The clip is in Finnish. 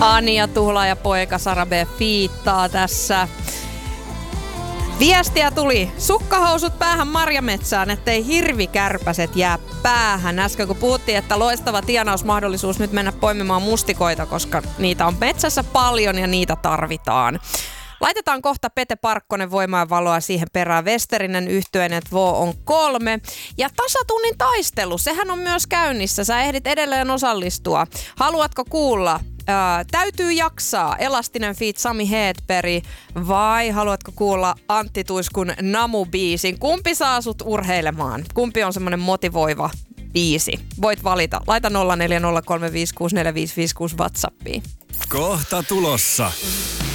Anja Tuhla ja poika Sara B. fiittaa tässä. Viestiä tuli. Sukkahousut päähän marjametsään, ettei hirvikärpäset jää päähän. Äsken kun puhuttiin, että loistava tienausmahdollisuus nyt mennä poimimaan mustikoita, koska niitä on metsässä paljon ja niitä tarvitaan. Laitetaan kohta Pete Parkkonen Voimaa ja valoa siihen perään. Westerinen Yhtyen, että Vo on 3. Ja tasatunnin taistelu, sehän on myös käynnissä. Sä ehdit edelleen osallistua. Haluatko kuulla? Täytyy jaksaa. Elastinen feat. Sami Hedberg vai haluatko kuulla Antti Tuiskun Namu-biisin? Kumpi saa sut urheilemaan? Kumpi on semmoinen motivoiva biisi? Voit valita. Laita 0403564556 WhatsAppiin. Kohta tulossa.